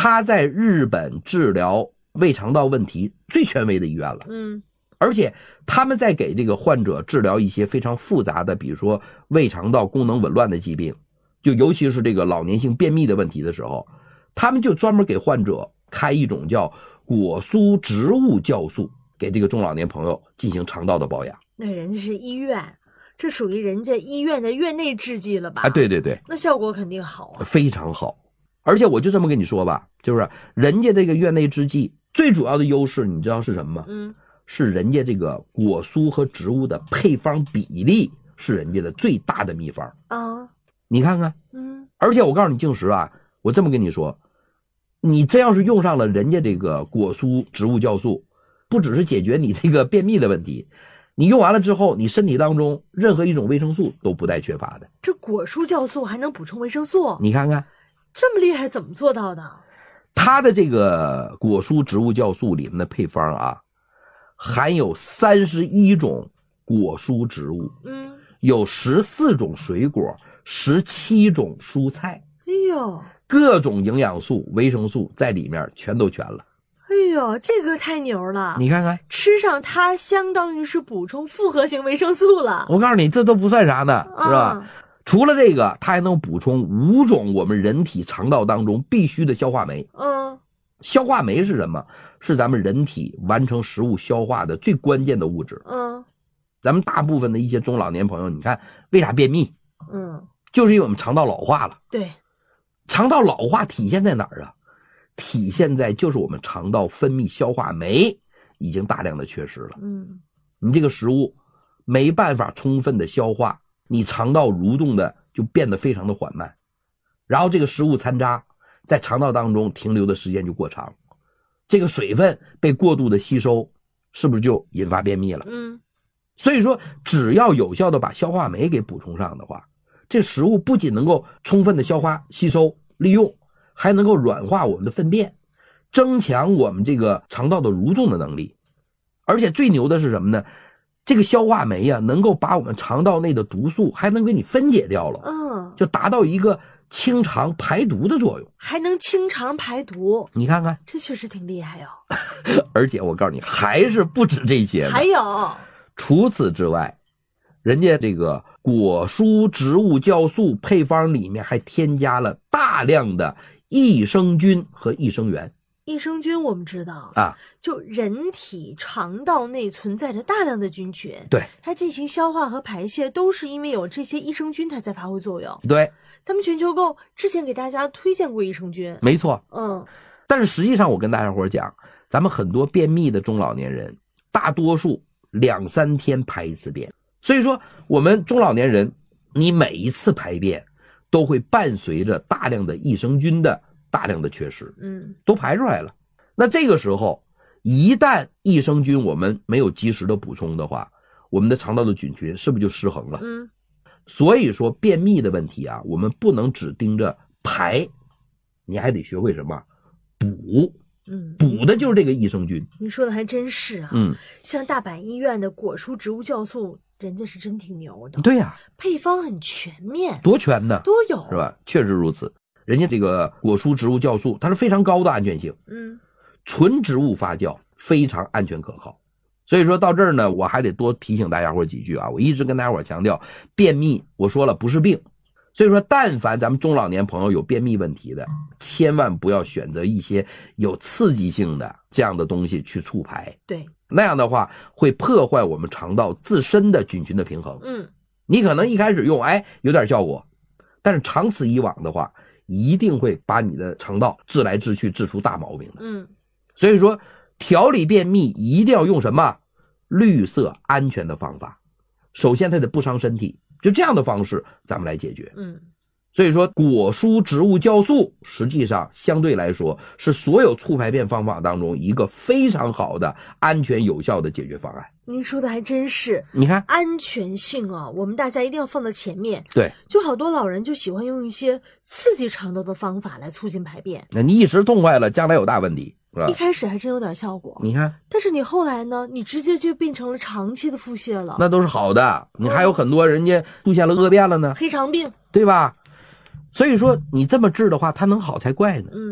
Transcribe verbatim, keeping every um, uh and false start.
它在日本治疗胃肠道问题最权威的医院了。 嗯， 而且他们在给这个患者治疗一些非常复杂的，比如说胃肠道功能紊乱的疾病，就尤其是这个老年性便秘的问题的时候，他们就专门给患者开一种叫果蔬植物酵素，给这个中老年朋友进行肠道的保养。 那人家是医院，这属于人家医院的院内制剂了吧？ 啊，对对对， 那效果肯定好啊， 非常好。而且我就这么跟你说吧，就是人家这个院内制剂最主要的优势，你知道是什么吗？ 嗯， 是人家这个果蔬和植物的配方比例是人家的最大的秘方啊。 你看看， 嗯， 而且我告诉你，静时啊，我这么跟你说，你真要是用上了人家这个果蔬植物酵素，不只是解决你这个便秘的问题，你用完了之后，你身体当中任何一种维生素都不带缺乏的。 这果蔬酵素还能补充维生素？ 你看看， 这么厉害，怎么做到的？ 它的这个果蔬植物酵素里面的配方啊，含有三十一种果蔬植物， 嗯， 有十四种水果，十七种蔬菜， 哎呦， 各种营养素、维生素在里面全都全了。 哎呦，这个太牛了！ 你看看， 吃上它相当于是补充复合型维生素了。 我告诉你，这都不算啥呢，是吧？ 啊， 除了这个，它还能补充五种我们人体肠道当中必须的消化酶。 嗯， 消化酶是什么？是咱们人体完成食物消化的最关键的物质。 嗯， 咱们大部分的一些中老年朋友，你看为啥便秘？ 嗯， 就是因为我们肠道老化了。 对， 肠道老化体现在哪儿啊？体现在就是我们肠道分泌消化酶已经大量的缺失了。 嗯， 你这个食物没办法充分的消化，你肠道蠕动的就变得非常的缓慢，然后这个食物残渣在肠道当中停留的时间就过长，这个水分被过度的吸收，是不是就引发便秘了？ 嗯， 所以说只要有效的把消化酶给补充上的话，这食物不仅能够充分的消化吸收利用，还能够软化我们的粪便，增强我们这个肠道的蠕动的能力。而且最牛的是什么呢？这个消化酶啊，能够把我们肠道内的毒素还能给你分解掉了， 嗯， 就达到一个清肠排毒的作用。 还能清肠排毒， 你看看， 这确实挺厉害哟。 而且我告诉你，还是不止这些呢。 还有， 除此之外，人家这个果蔬植物酵素配方里面还添加了大量的益生菌和益生元。 益生菌我们知道啊， 就人体肠道内存在着大量的菌群， 对， 它进行消化和排泄都是因为有这些益生菌它在发挥作用。 对， 咱们全球购之前给大家推荐过益生菌， 没错。 嗯， 但是实际上我跟大家伙讲，咱们很多便秘的中老年人，大多数两三天排一次便，所以说我们中老年人，你每一次排便都会伴随着大量的益生菌的大量的缺失， 嗯， 都排出来了。那这个时候一旦益生菌我们没有及时的补充的话，我们的肠道的菌群是不是就失衡了？ 嗯， 所以说便秘的问题啊，我们不能只盯着排，你还得学会什么补。 嗯， 补的就是这个益生菌。 你说的还真是啊。 嗯， 像大阪医院的果蔬植物酵素，人家是真挺牛的。 对呀、啊， 配方很全面， 多全呢， 都有， 是吧？确实如此。人家这个果蔬植物酵素，它是非常高的安全性。 嗯， 纯植物发酵非常安全可靠。所以说到这儿呢，我还得多提醒大家伙几句啊。我一直跟大家伙强调，便秘我说了不是病。所以说但凡咱们中老年朋友有便秘问题的，千万不要选择一些有刺激性的这样的东西去促排。 对， 那样的话会破坏我们肠道自身的菌群的平衡。 嗯， 你可能一开始用哎有点效果，但是长此以往的话，一定会把你的肠道治来治去治出大毛病的。 嗯， 所以说调理便秘一定要用什么绿色安全的方法。首先它得不伤身体，就这样的方式咱们来解决。 嗯， 所以说果蔬植物酵素实际上相对来说是所有促排便方法当中一个非常好的安全有效的解决方案。 您说的还真是。 你看安全性啊，我们大家一定要放在前面。 对， 就好多老人就喜欢用一些刺激肠道的方法来促进排便， 那你一时痛快了，将来有大问题，是吧？ 一开始还真有点效果， 你看， 但是你后来呢，你直接就变成了长期的腹泻了， 那都是好的。你还有很多人家出现了恶变了呢， 黑肠病， 对吧？所以说你这么治的话，它能好才怪呢。 嗯。